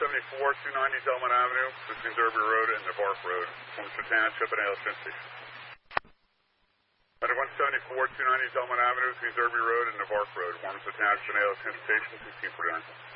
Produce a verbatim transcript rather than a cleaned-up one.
seventy-four, two ninety Delmont Avenue, between Derby Road and Navarre Road, Warminster Township and A L Station. one seventy-four, two ninety Delmont Avenue, between Derby Road and Navarre Road, Warminster Township and A L Station, sixteen forty-nine.